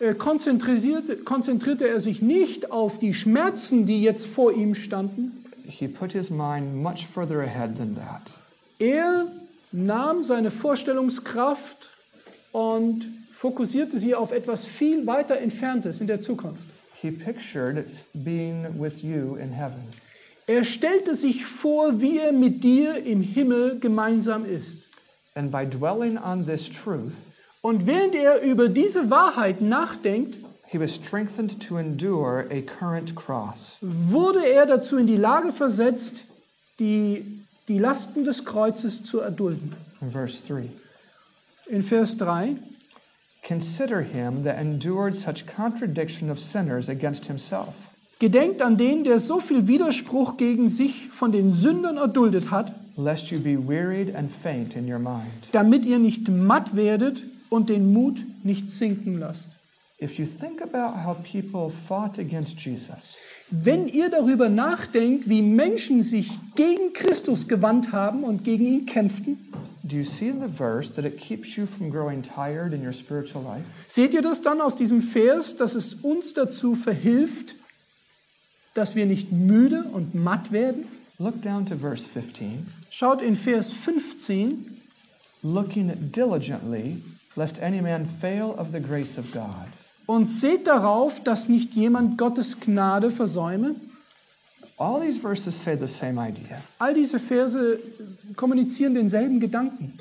konzentrierte er sich nicht auf die Schmerzen, die jetzt vor ihm standen. He put his mind much further ahead than that. Er nahm seine Vorstellungskraft und fokussierte sie auf etwas viel weiter Entferntes in der Zukunft. He pictured being with you in heaven. Er stellte sich vor, wie er mit dir im Himmel gemeinsam ist. And by dwelling on this truth, Und während er über diese Wahrheit nachdenkt, he was strengthened to endure a current cross. wurde er dazu in die Lage versetzt, die Lasten des Kreuzes zu erdulden. In verse 3. In Vers 3. Consider him that endured such contradiction of sinners against himself. Gedenkt an den, der so viel Widerspruch gegen sich von den Sündern erduldet hat, lest you be wearied and faint in your mind. damit ihr nicht matt werdet und den Mut nicht sinken lasst. If you think about how people fought against Jesus, Wenn ihr darüber nachdenkt, wie Menschen sich gegen Christus gewandt haben und gegen ihn kämpften, do you see in the verse that it keeps you from growing tired in your spiritual life? seht ihr das dann aus diesem Vers, dass es uns dazu verhilft, dass wir nicht müde und matt werden? Look down to verse 15. Schaut in Vers 15. Looking diligently, lest any man fail of the grace of God. Und seht darauf, dass nicht jemand Gottes Gnade versäume. All these verses say the same idea. All diese Verse kommunizieren denselben Gedanken.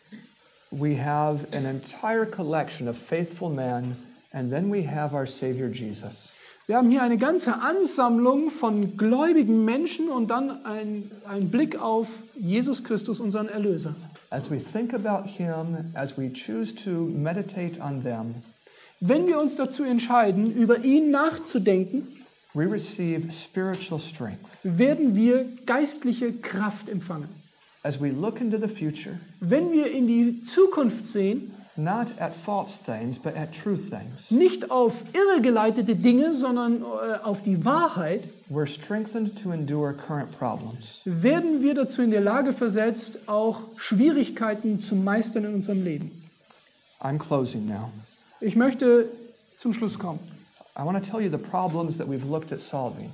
We have an entire collection of faithful men, and then we have our Savior Jesus. Wir haben hier eine ganze Ansammlung von gläubigen Menschen und dann ein Blick auf Jesus Christus, unseren Erlöser. As we think about him, as we choose to meditate on them, Wenn wir uns dazu entscheiden, über ihn nachzudenken, we receive spiritual strength. werden wir geistliche Kraft empfangen. As we look into the future, Wenn wir in die Zukunft sehen, not at false things, but at true things, nicht auf irregeleitete Dinge, sondern auf die Wahrheit, we're strengthened to endure current problems. werden wir dazu in der Lage versetzt, auch Schwierigkeiten zu meistern in unserem Leben. I'm closing now. Ich möchte zum Schluss kommen. I want to tell you the problems that we've looked at solving.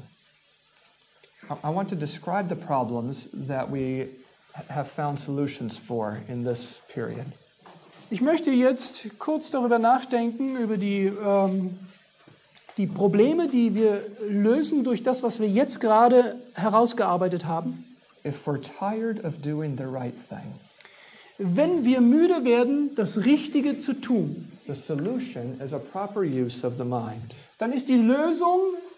I want to describe the problems that we have found solutions for in this period. Ich möchte jetzt kurz darüber nachdenken, über die Probleme, die wir lösen durch das, was wir jetzt gerade herausgearbeitet haben. If we're tired of doing the right thing, Wenn wir müde werden, das Richtige zu tun, the solution is a proper use of the mind. dann ist die Lösung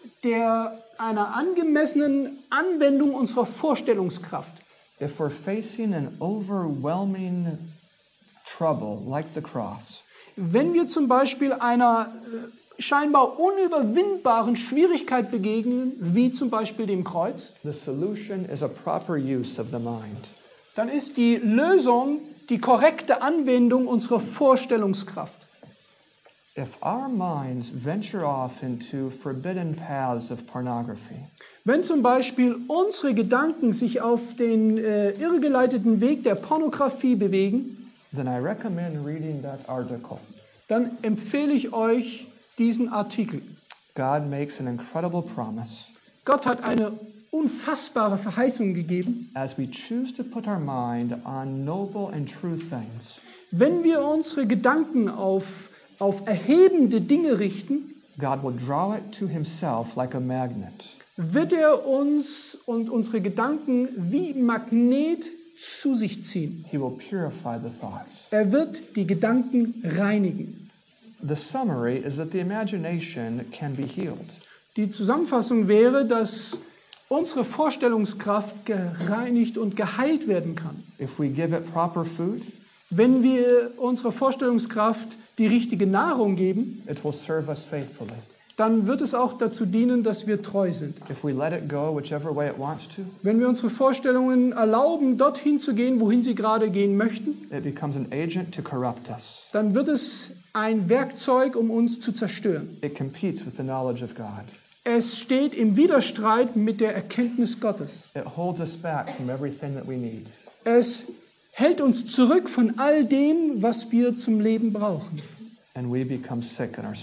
einer angemessenen Anwendung unserer Vorstellungskraft. If we're facing an overwhelming trouble like the cross, Wenn wir zum Beispiel einer scheinbar unüberwindbaren Schwierigkeit begegnen, wie zum Beispiel dem Kreuz, the solution is a proper use of the mind. dann ist die Lösung die korrekte Anwendung unserer Vorstellungskraft. If our minds venture off into forbidden paths of pornography, Wenn zum Beispiel unsere Gedanken sich auf den irregeleiteten Weg der Pornografie bewegen, then I recommend reading that article. dann empfehle ich euch diesen Artikel. God makes an incredible promise. Gott hat eine unfassbare Verheißung gegeben. As we choose to put our mind on noble and true things, Wenn wir unsere Gedanken auf erhebende Dinge richten, God will draw it to himself like a magnet. wird er uns und unsere Gedanken wie Magnet zu sich ziehen. He will purify the thoughts. Er wird die Gedanken reinigen. The summary is that the imagination can be healed. Die Zusammenfassung wäre, dass unsere Vorstellungskraft gereinigt und geheilt werden kann. If we give it proper food, Wenn wir unserer Vorstellungskraft die richtige Nahrung geben, it will serve us faithfully. dann wird es auch dazu dienen, dass wir treu sind. If we let it go whichever way it wants to, Wenn wir unsere Vorstellungen erlauben, dorthin zu gehen, wohin sie gerade gehen möchten, it becomes an agent to corrupt us. dann wird es ein Werkzeug, um uns zu zerstören. It competes with the knowledge of God. Es steht im Widerstreit mit der Erkenntnis Gottes. It holds us back from everything that we need. Es hält uns zurück von all dem, was wir zum Leben brauchen. And we become sick in our